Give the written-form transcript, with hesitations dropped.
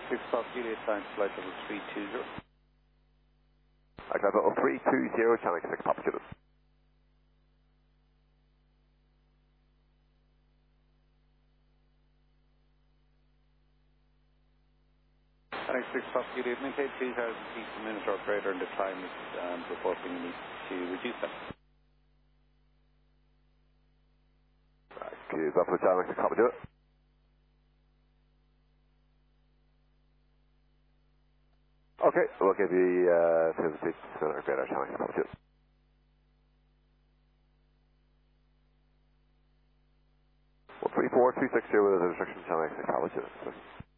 6 Fox Juliet Science Flight level 320. Okay, level 320, channel 6 Papa Juliet. Channel 6 Fox Juliet, maintain 3,000 feet per minute or greater in the climate and reporting you need to reduce that. Right, keys up for channel 6 Papa Juliet. Okay, we'll give you 2,000 feet or greater channel 6 Papa Juliet. 134, 260 with a restriction channel 6 Papa Juliet.